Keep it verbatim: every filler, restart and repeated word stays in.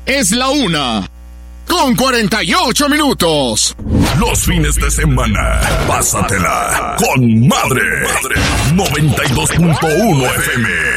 Es la una con cuarenta y ocho minutos. Los fines de semana, pásatela con Madre. noventa y dos punto uno F M.